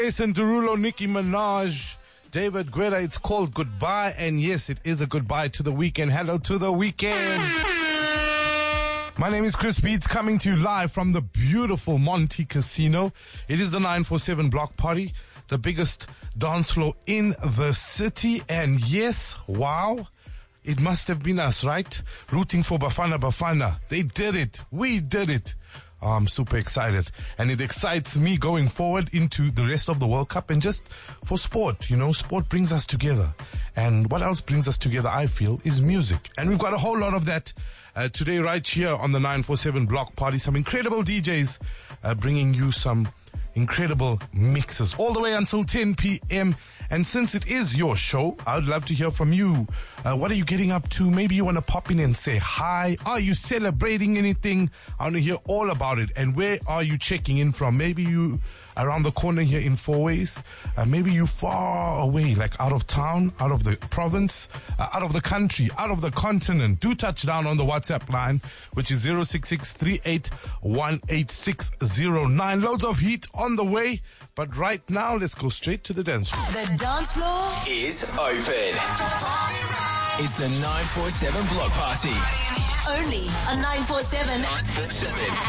Jason Derulo, Nicki Minaj, David Guetta. It's called Goodbye, and yes, it is a goodbye to the weekend. Hello to the weekend. My name is Chris Beats, coming to you live from the beautiful Monte Casino. It is the 947 Block Party, the biggest dance floor in the city. And yes, wow, it must have been us, right? Rooting for Bafana Bafana. They did it. We did it. I'm super excited, and it excites me going forward into the rest of the World Cup and just for sport. You know, sport brings us together, and what else brings us together, I feel, is music. And we've got a whole lot of that today right here on the 947 Block Party. Some incredible DJs bringing you some incredible mixes all the way until 10 p.m. And since it is your show, I would love to hear from you. What are you getting up to? Maybe you want to pop in and say hi. Are you celebrating anything? I want to hear all about it. And where are you checking in from? Maybe you around the corner here in Fourways. Maybe you far away, like out of town, out of the province, out of the country, out of the continent. Do touch down on the WhatsApp line, which is 066-3818-609. Loads of heat on the way. But right now, let's go straight to the dance floor. The dance floor is open. It's the 947 Block Party. Only on 947.